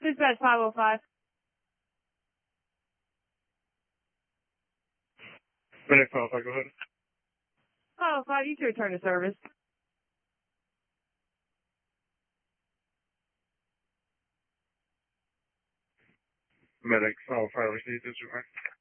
Dispatch 505. Medic 505, go ahead. 505, you can return to service. Medic 505, received, disregard.